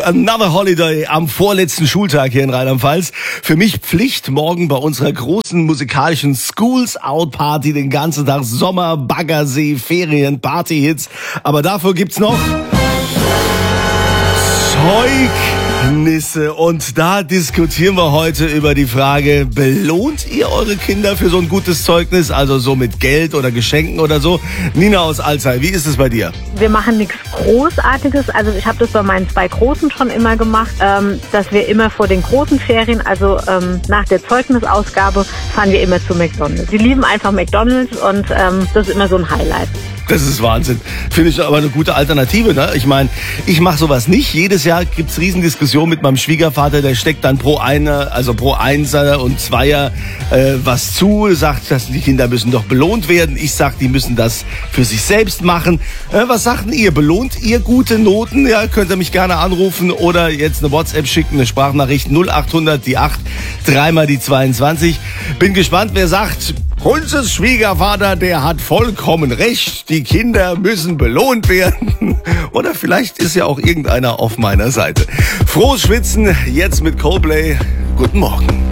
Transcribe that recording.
another holiday am vorletzten Schultag hier in Rheinland-Pfalz. Für mich Pflicht, morgen bei unserer großen musikalischen Schools Out Party den ganzen Tag Sommer, Baggersee, Ferien, Partyhits. Aber dafür gibt's noch Zeugnisse. Und da diskutieren wir heute über die Frage, belohnt ihr eure Kinder für so ein gutes Zeugnis? Also so mit Geld oder Geschenken oder so? Nina aus Alzey, wie ist es bei dir? Wir machen nichts Großartiges. Also ich habe das bei meinen 2 Großen schon immer gemacht, dass wir immer vor den großen Ferien, also nach der Zeugnisausgabe, fahren wir immer zu McDonald's. Sie lieben einfach McDonald's und das ist immer so ein Highlight. Das ist Wahnsinn. Finde ich aber eine gute Alternative, ne? Ich meine, ich mache sowas nicht. Jedes Jahr gibt's Riesendiskussionen mit meinem Schwiegervater, der steckt dann pro Einser und Zweier was zu, sagt, dass die Kinder müssen doch belohnt werden. Ich sag, die müssen das für sich selbst machen. Was sagt denn ihr? Belohnt ihr gute Noten? Ja, könnt ihr mich gerne anrufen oder jetzt eine WhatsApp schicken, eine Sprachnachricht 0800 die 8, 3 mal die 22. Bin gespannt, wer sagt, unser Schwiegervater, der hat vollkommen recht. Die Kinder müssen belohnt werden. Oder vielleicht ist ja auch irgendeiner auf meiner Seite. Frohes Schwitzen, jetzt mit Coldplay. Guten Morgen.